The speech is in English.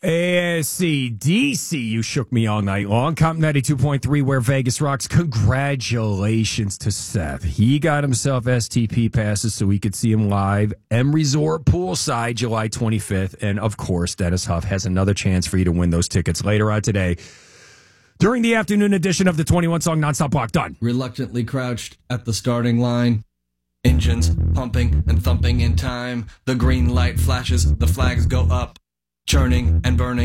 AC/DC, you shook me all night long. Comp 92.3, where Vegas rocks. Congratulations to Seth. He got himself STP passes so we could see him live. M Resort Poolside, July 25th. And, of course, Dennis Huff has another chance for you to win those tickets later on today during the afternoon edition of the 21-song Nonstop Walk. Done. Reluctantly crouched at the starting line. Engines pumping and thumping in time. The green light flashes, the flags go up. Churning and burning.